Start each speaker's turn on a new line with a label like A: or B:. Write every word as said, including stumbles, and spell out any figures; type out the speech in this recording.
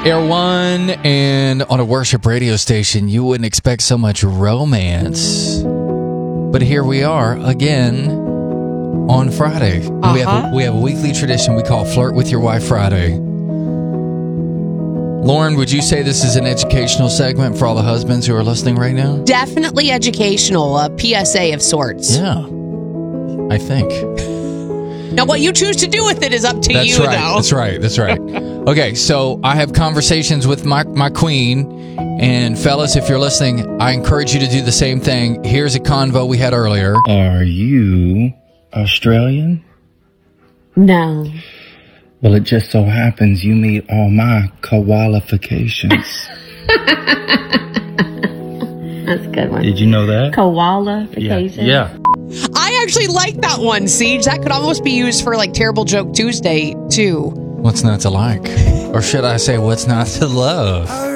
A: Air One, and on a worship radio station, you wouldn't expect so much romance. But here we are again on Friday. Uh-huh. We have a, we have a weekly tradition we call Flirt with Your Wife Friday. Lauren, would you say this is an educational segment for all the husbands who are listening right now?
B: Definitely educational, a P S A of sorts.
A: Yeah, I think.
B: Now, what you choose to do with it is up to
A: That's
B: you,
A: right.
B: though.
A: That's right. That's right. Okay, so I have conversations with my, my queen, and fellas, if you're listening, I encourage you to do the same thing. Here's a convo we had earlier.
C: Are you Australian?
D: No.
C: Well, it just so happens you meet all my qualifications.
D: That's a good one.
C: Did you know that?
D: Qualification?
C: Yeah. yeah.
B: I actually like that one, Siege. That could almost be used for like Terrible Joke Tuesday, too.
A: What's not to like? Or should I say, what's not to love?